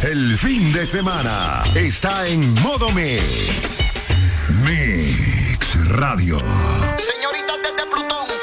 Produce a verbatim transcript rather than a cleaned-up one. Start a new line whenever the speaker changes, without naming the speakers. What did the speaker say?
El fin de semana está en modo Mix. Mix Radio.
Señoritas desde Plutón.